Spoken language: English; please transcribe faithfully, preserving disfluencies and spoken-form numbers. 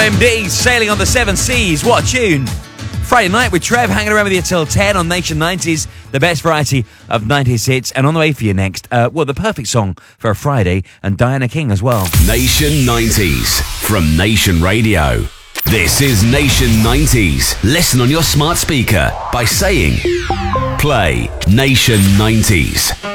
M D, Sailing on the Seven Seas. What a tune. Friday night with Trev, hanging around with you till ten on Nation nineties, the best variety of nineties hits. And on the way for you next, uh, well, the perfect song for a Friday, and Diana King as well. Nation nineties from Nation Radio. This is Nation nineties. Listen on your smart speaker by saying, play Nation nineties.